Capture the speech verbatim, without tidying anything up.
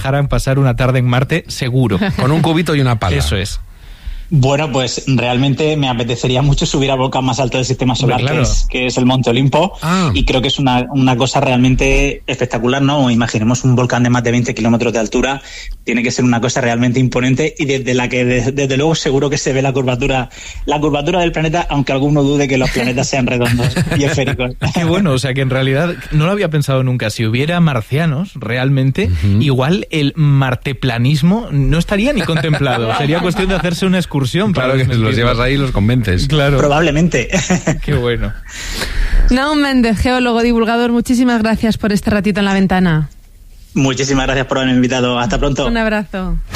dejaran pasar una tarde en Marte, seguro. Con un cubito y una pala. Eso es. Bueno, pues realmente me apetecería mucho subir al volcán más alto del sistema solar, claro. que, es, que es el Monte Olimpo, ah. y creo que es una, una cosa realmente espectacular, ¿no? Imaginemos un volcán de más de veinte kilómetros de altura, tiene que ser una cosa realmente imponente y desde la que desde, desde luego seguro que se ve la curvatura, la curvatura del planeta, aunque alguno dude que los planetas sean redondos y esféricos. Qué bueno, o sea que en realidad no lo había pensado nunca. Si hubiera marcianos, realmente, uh-huh. igual el marteplanismo no estaría ni contemplado. Sería cuestión de hacerse una excursión. Claro que los llevas ahí y los convences. Claro. Probablemente. Qué bueno. Naum Méndez, geólogo, divulgador, muchísimas gracias por este ratito en La Ventana. Muchísimas gracias por haberme invitado. Hasta pronto. Un abrazo.